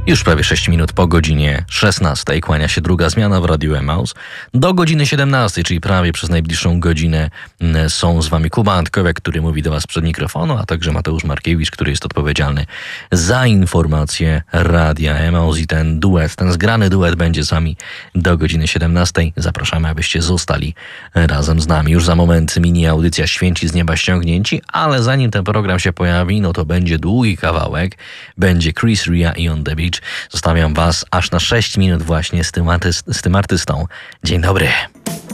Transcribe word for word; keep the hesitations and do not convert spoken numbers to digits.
Już prawie sześć minut po godzinie szesnastej kłania się druga zmiana w Radiu Emaus. Do godziny siedemnastej, czyli prawie przez najbliższą godzinę, są z wami Kuba Antkowiak, który mówi do was przed mikrofonu, a także Mateusz Markiewicz, który jest odpowiedzialny za informacje Radia Emaus. I ten duet, ten zgrany duet będzie z wami do godziny siedemnastej. Zapraszamy, abyście zostali razem z nami. Już za moment mini audycja Święci z nieba ściągnięci, ale zanim ten program się pojawi, no to będzie długi kawałek. Będzie Chris Ria i On The Beach. Zostawiam was aż na sześć minut właśnie z tym, artyst- z tym artystą. Dzień dobry.